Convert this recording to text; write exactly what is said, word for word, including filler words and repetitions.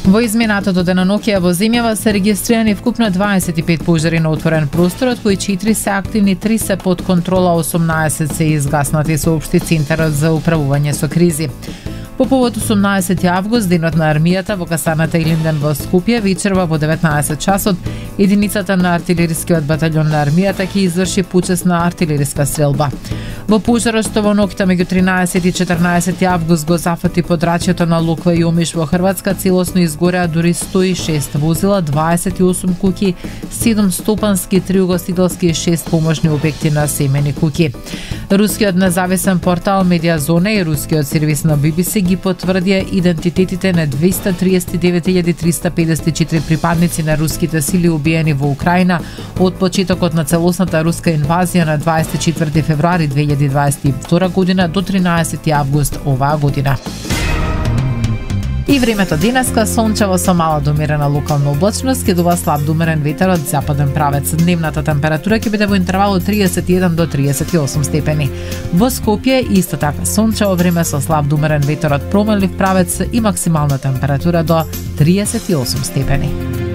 Во изминатото денонокија во земјава се регистрирани вкупно дваесет и пет пожари на отворен простор, од кои четири се активни, три се под контрола, осумнаесет се изгаснати, соопшти Центарот за управување со кризи. По повод осумнаесети август, денот на армијата, во касарната Илинден во Скопје, вечерва во деветнаесет часот, единицата на артилерискиот батальон на армијата ќе изврши почесна артилериска стрелба. Во пожарот што во ноќта меѓу тринаесети и четрнаесети август го зафати подрачјето на Локва и Омиш во Хрватска, целосно изгореа дури сто и шест возила, дваесет и осум куќи, седум стопански, три угостителски и шест помошни објекти на семени куќи. Рускиот независен портал Медиазона и рускиот сервис на Би Би Си ги потврдија идентитетите на двеста триесет и девет илјади триста педесет и четири припадници на руските сили убиени во Украина од почетокот на целосната руска инвазија на дваесет и четврти февруари две илјади дваесет и втора година до тринаесети август оваа година. И времето денеска сончево со мала до умерена локална облачност, ќе дува слаб до умерен ветер од западен правец. Дневната температура ќе биде во интервал од триесет и еден до триесет и осум степени. Во Скопје исто така сончево време со слаб до умерен ветер од променлив правец и максимална температура до триесет и осум степени.